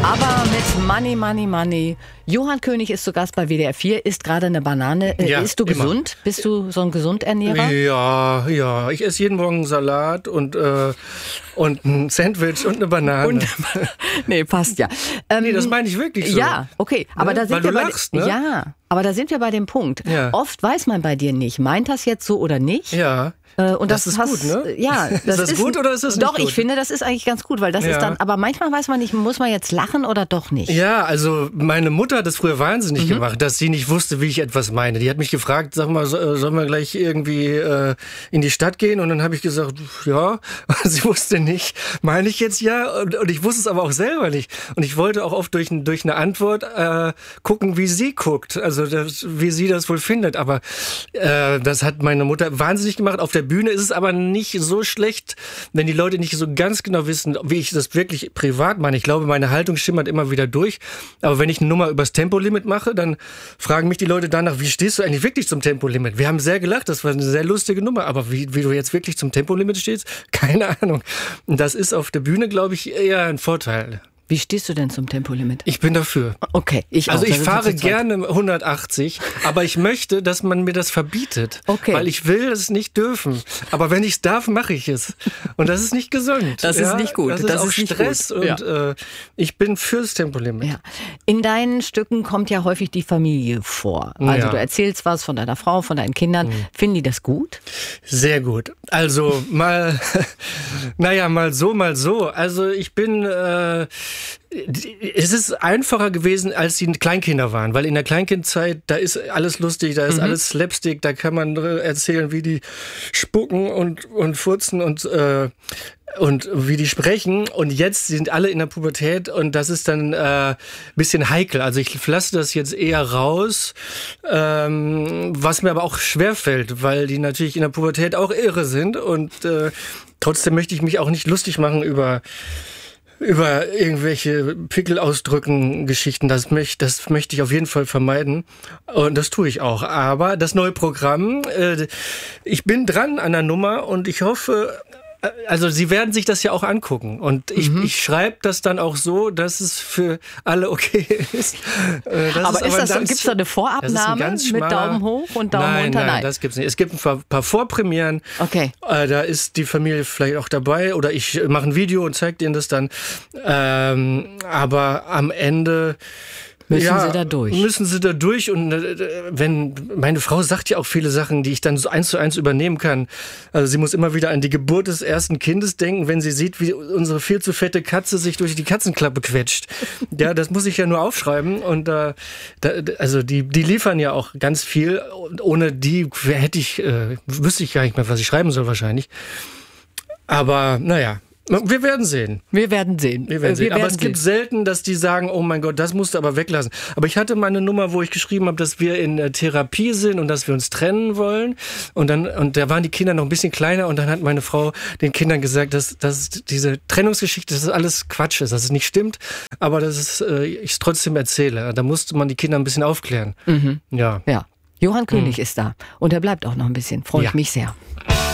Aber mit Money, Money, Money. Johann König ist zu Gast bei WDR 4, isst gerade eine Banane. Ja, isst du gesund? Immer. Bist du so ein Gesundernährer? Ja. Ich esse jeden Morgen einen Salat und ein Sandwich und eine Banane. Nee, passt ja. Nee, das meine ich wirklich so. Ja, okay. Aber da sind Weil wir du lachst, ne? Ja, aber da sind wir bei dem Punkt. Ja. Oft weiß man bei dir nicht, meint das jetzt so oder nicht? Ja. Und das ist gut, ne? Ja, Ist das gut oder ist das nicht doch, gut? ich finde, das ist eigentlich ganz gut, weil das ist dann, aber manchmal weiß man nicht, muss man jetzt lachen oder doch nicht? Ja, also meine Mutter hat das früher wahnsinnig gemacht, dass sie nicht wusste, wie ich etwas meine. Die hat mich gefragt, sag mal, sollen wir gleich irgendwie in die Stadt gehen? Und dann habe ich gesagt, ja. Sie wusste nicht, meine ich jetzt ja? Und ich wusste es aber auch selber nicht. Und ich wollte auch oft durch eine Antwort gucken, wie sie guckt, also wie sie das wohl findet. Aber das hat meine Mutter wahnsinnig gemacht. Auf der Bühne ist es aber nicht so schlecht, wenn die Leute nicht so ganz genau wissen, wie ich das wirklich privat meine. Ich glaube, meine Haltung schimmert immer wieder durch. Aber wenn ich eine Nummer übers Tempolimit mache, dann fragen mich die Leute danach, wie stehst du eigentlich wirklich zum Tempolimit? Wir haben sehr gelacht, das war eine sehr lustige Nummer. Aber wie du jetzt wirklich zum Tempolimit stehst, keine Ahnung. Und das ist auf der Bühne, glaube ich, eher ein Vorteil. Wie stehst du denn zum Tempolimit? Ich bin dafür. Okay, ich auch. Also ich fahre gerne 180, aber ich möchte, dass man mir das verbietet. Okay. Weil ich will es nicht dürfen. Aber wenn ich es darf, mache ich es. Und das ist nicht gesund. Das ist nicht gut. Das ist auch Stress. Und ich bin fürs Tempolimit. Ja. In deinen Stücken kommt ja häufig die Familie vor. Also du erzählst was von deiner Frau, von deinen Kindern. Finden die das gut? Sehr gut. Also mal so. Also ich bin... es ist einfacher gewesen, als die Kleinkinder waren, weil in der Kleinkindzeit, da ist alles lustig, da ist alles Slapstick, da kann man erzählen, wie die spucken und furzen und wie die sprechen. Und jetzt sind alle in der Pubertät und das ist dann bisschen heikel. Also ich lasse das jetzt eher raus, was mir aber auch schwerfällt, weil die natürlich in der Pubertät auch irre sind und trotzdem möchte ich mich auch nicht lustig machen über irgendwelche Pickelausdrücken, Geschichten, das möchte ich auf jeden Fall vermeiden. Und das tue ich auch. Aber das neue Programm, ich bin dran an der Nummer und ich hoffe, also Sie werden sich das ja auch angucken. Und ich schreibe das dann auch so, dass es für alle okay ist. Gibt's da eine Vorabnahme mit Daumen hoch und Daumen runter? Nein, das gibt's nicht. Es gibt ein paar Vorpremieren. Okay. Da ist die Familie vielleicht auch dabei oder ich mache ein Video und zeige denen das dann. Aber am Ende... Müssen sie da durch und wenn meine Frau sagt ja auch viele Sachen, die ich dann so 1:1 übernehmen kann. Also sie muss immer wieder an die Geburt des ersten Kindes denken, wenn sie sieht, wie unsere viel zu fette Katze sich durch die Katzenklappe quetscht. Ja, das muss ich ja nur aufschreiben und also die liefern ja auch ganz viel. Und ohne die wüsste ich gar nicht mehr, was ich schreiben soll wahrscheinlich. Aber naja. Wir werden sehen. Aber es gibt selten, dass die sagen, oh mein Gott, das musst du aber weglassen. Aber ich hatte mal eine Nummer, wo ich geschrieben habe, dass wir in Therapie sind und dass wir uns trennen wollen. Und da waren die Kinder noch ein bisschen kleiner und dann hat meine Frau den Kindern gesagt, dass diese Trennungsgeschichte, dass das alles Quatsch ist, dass es nicht stimmt, aber dass ich es trotzdem erzähle. Da musste man die Kinder ein bisschen aufklären. Ja. Johann König ist da und er bleibt auch noch ein bisschen. Freue ich mich sehr.